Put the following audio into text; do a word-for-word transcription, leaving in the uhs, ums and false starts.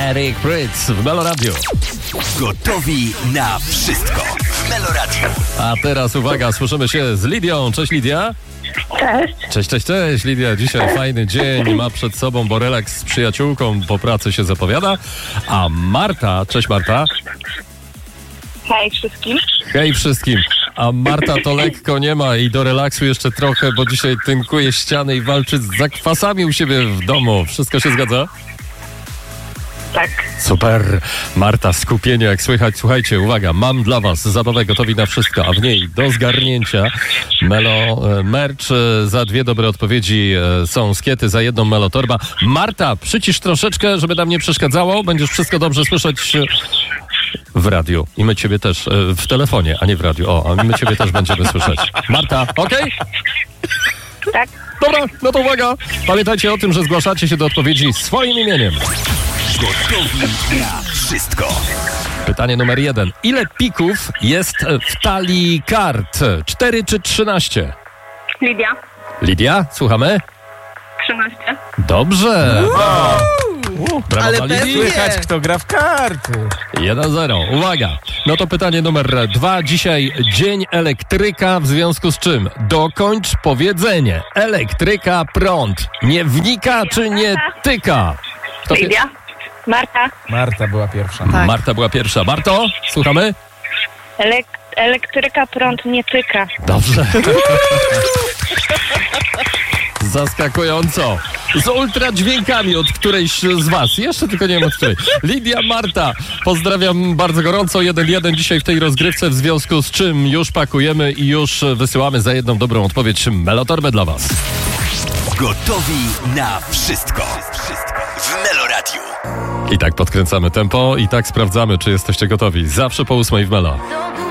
Eric Prydz w Melo Radio. Gotowi na wszystko w Melo Radio. A teraz uwaga, słyszymy się z Lidią. Cześć Lidia. Cześć. Cześć, cześć, cześć Lidia. Dzisiaj fajny dzień ma przed sobą, bo relaks z przyjaciółką po pracy się zapowiada. A Marta, cześć Marta. Hej wszystkim. Hej wszystkim. A Marta to lekko nie ma i do relaksu jeszcze trochę, bo dzisiaj tynkuje ściany i walczy z zakwasami u siebie w domu. Wszystko się zgadza? Tak. Super. Marta, skupienie jak słychać. Słuchajcie, uwaga, mam dla was zabawę Gotowi na wszystko, a w niej do zgarnięcia Melo e, merch. E, za dwie dobre odpowiedzi e, są skiety, za jedną Melo torba. Marta, przycisz troszeczkę, żeby nam nie przeszkadzało. Będziesz wszystko dobrze słyszeć e, w radiu. I my ciebie też, e, w telefonie, a nie w radiu. O, a my ciebie też będziemy słyszeć. Marta, okej? Okay? Tak. Dobra, no to uwaga. Pamiętajcie o tym, że zgłaszacie się do odpowiedzi swoim imieniem. Gotowi na wszystko. Pytanie numer jeden. Ile pików jest w talii kart? Cztery czy trzynaście? Lidia. Lidia, słuchamy? trzynaście. Dobrze. Brawo. Brawo Ale dla Lidii. pewnie. Słychać, kto gra w karty. jeden zero. Uwaga. No to pytanie numer dwa. Dzisiaj dzień elektryka, w związku z czym dokończ powiedzenie. Elektryka, prąd. Nie wnika czy nie tyka? Kto pie- Lidia. Marta. Marta była pierwsza. Tak. Marta była pierwsza. Marto, słuchamy? Elek- elektryka, prąd nie tyka. Dobrze. Zaskakująco. Z ultradźwiękami od którejś z was. Jeszcze tylko nie wiem od której. Lidia, Marta. Pozdrawiam bardzo gorąco. jeden jeden dzisiaj w tej rozgrywce, w związku z czym już pakujemy i już wysyłamy za jedną dobrą odpowiedź Melotorbę dla was. Gotowi na wszystko. W Melo Radio. I tak podkręcamy tempo i tak sprawdzamy, czy jesteście gotowi. Zawsze po ósmej w Melo.